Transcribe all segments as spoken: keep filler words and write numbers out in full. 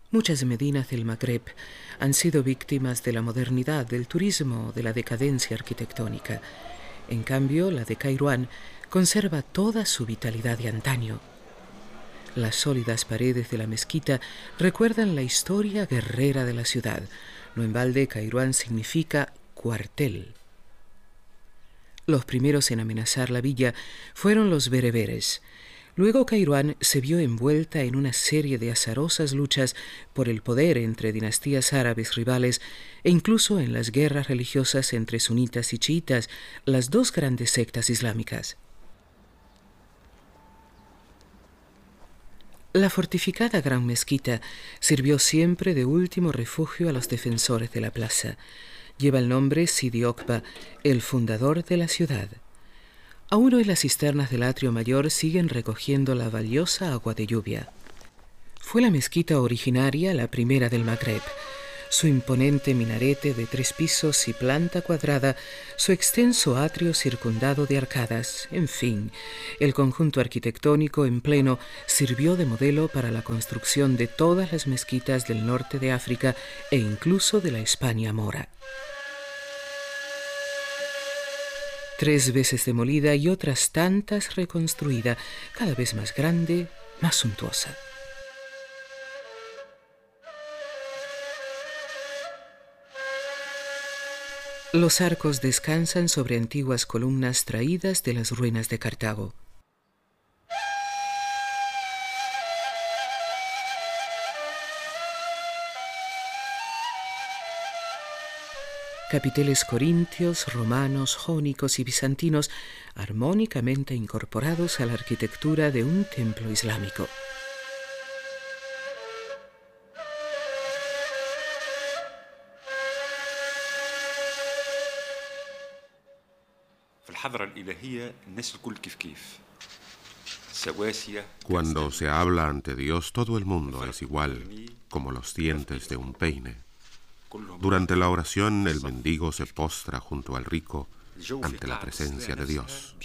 Muchas medinas del Magreb han sido víctimas de la modernidad, del turismo, de la decadencia arquitectónica. En cambio, la de Kairouan conserva toda su vitalidad de antaño. Las sólidas paredes de la mezquita recuerdan la historia guerrera de la ciudad. No en balde, Kairouan significa cuartel. Los primeros en amenazar la villa fueron los bereberes. Luego Kairouan se vio envuelta en una serie de azarosas luchas por el poder entre dinastías árabes rivales e incluso en las guerras religiosas entre sunitas y chiitas, las dos grandes sectas islámicas. La fortificada Gran Mezquita sirvió siempre de último refugio a los defensores de la plaza. Lleva el nombre Sidi Okba, el fundador de la ciudad. Aún hoy las cisternas del atrio mayor siguen recogiendo la valiosa agua de lluvia. Fue la mezquita originaria la primera del Magreb. Su imponente minarete de tres pisos y planta cuadrada, su extenso atrio circundado de arcadas, en fin, el conjunto arquitectónico en pleno sirvió de modelo para la construcción de todas las mezquitas del norte de África e incluso de la España mora. Tres veces demolida y otras tantas reconstruida, cada vez más grande, más suntuosa. Los arcos descansan sobre antiguas columnas traídas de las ruinas de Cartago. Capiteles corintios, romanos, jónicos y bizantinos armónicamente incorporados a la arquitectura de un templo islámico. Cuando se habla ante Dios, todo el mundo es igual, como los dientes de un peine. Durante la oración, el mendigo se postra junto al rico ante la presencia de Dios.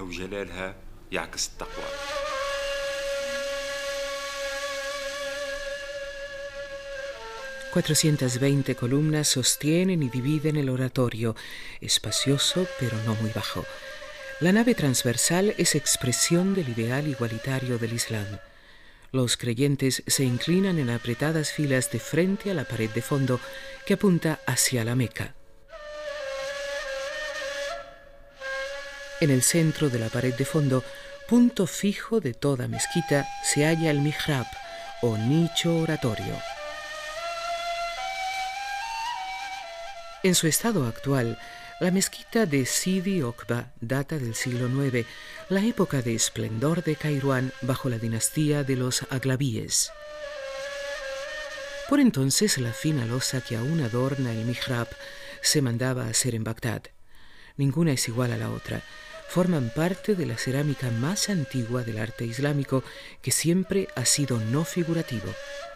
cuatrocientas veinte columnas sostienen y dividen el oratorio, espacioso pero no muy bajo. La nave transversal es expresión del ideal igualitario del Islam. Los creyentes se inclinan en apretadas filas de frente a la pared de fondo que apunta hacia la Meca. En el centro de la pared de fondo, punto fijo de toda mezquita, se halla el mihrab o nicho oratorio. En su estado actual, la mezquita de Sidi Okba data del siglo noveno, la época de esplendor de Kairouan bajo la dinastía de los Aghlabíes. Por entonces, la fina losa que aún adorna el mihrab se mandaba a hacer en Bagdad. Ninguna es igual a la otra. Forman parte de la cerámica más antigua del arte islámico, que siempre ha sido no figurativo.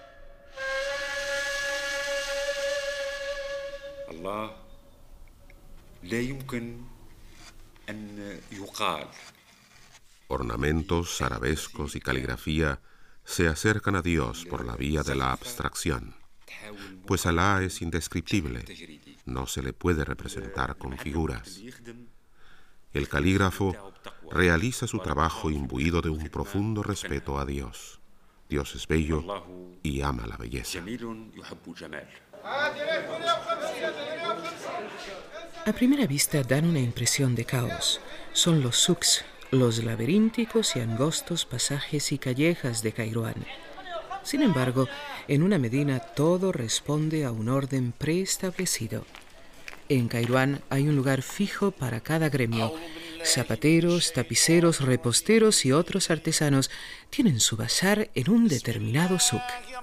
Ornamentos, arabescos y caligrafía se acercan a Dios por la vía de la abstracción, pues Alá es indescriptible, no se le puede representar con figuras. El calígrafo realiza su trabajo imbuido de un profundo respeto a Dios. Dios es bello y ama la belleza. A primera vista dan una impresión de caos. Son los souks, los laberínticos y angostos pasajes y callejas de Kairouan. Sin embargo, en una medina todo responde a un orden preestablecido. En Kairouan hay un lugar fijo para cada gremio. Zapateros, tapiceros, reposteros y otros artesanos tienen su bazar en un determinado souk.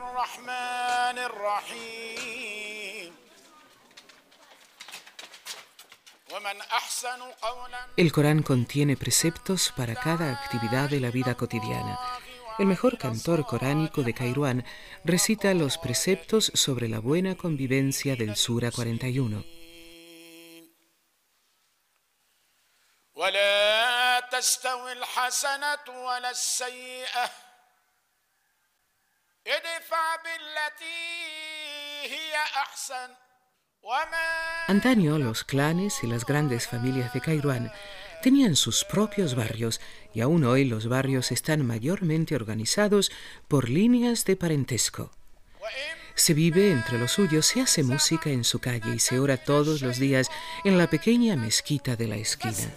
El Corán contiene preceptos para cada actividad de la vida cotidiana. El mejor cantor coránico de Kairouan recita los preceptos sobre la buena convivencia del Sura cuarenta y uno. Antaño, los clanes y las grandes familias de Kairouan tenían sus propios barrios, y aún hoy los barrios están mayormente organizados por líneas de parentesco. Se vive entre los suyos, se hace música en su calle y se ora todos los días en la pequeña mezquita de la esquina.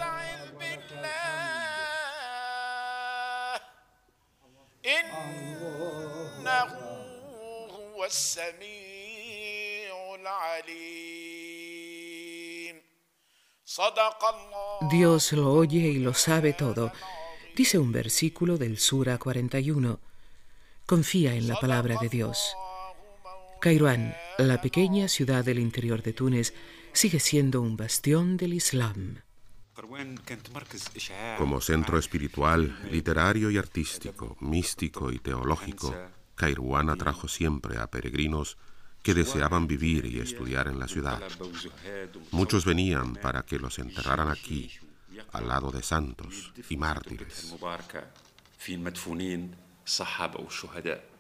Dios lo oye y lo sabe todo, dice un versículo del Sura cuarenta y uno. Confía en la palabra de Dios. Kairouan, la pequeña ciudad del interior de Túnez, sigue siendo un bastión del Islam. Como centro espiritual, literario y artístico, místico y teológico, Kairouan atrajo siempre a peregrinos que deseaban vivir y estudiar en la ciudad. Muchos venían para que los enterraran aquí, al lado de santos y mártires.